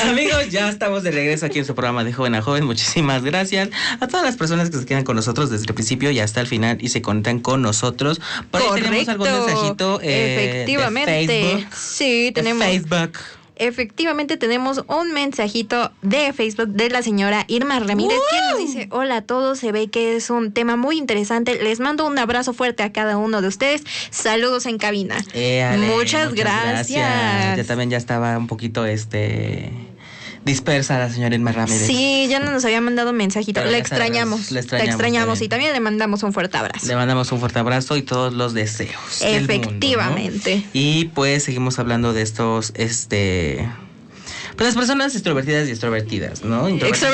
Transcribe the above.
Amigos, ya estamos de regreso aquí en su programa de Joven a Joven. Muchísimas gracias a todas las personas que se quedan con nosotros desde el principio y hasta el final y se conectan con nosotros. Por ahí tenemos algún mensajito efectivamente. de Facebook. Sí, tenemos. De Facebook. Efectivamente tenemos un mensajito de Facebook de la señora Irma Ramírez, quien nos dice: hola a todos, se ve que es un tema muy interesante, les mando un abrazo fuerte a cada uno de ustedes, saludos en cabina. Muchas gracias. Ya también ya estaba un poquito dispersa la señora Irma Ramírez. Sí, ya no nos había mandado un mensajito. Pero Le ya sabes, extrañamos. le extrañamos También. Y también le mandamos un fuerte abrazo. Le mandamos un fuerte abrazo y todos los deseos. Efectivamente. Del mundo, ¿no? Y pues seguimos hablando de estos, pues las personas extrovertidas y extrovertidas, ¿no?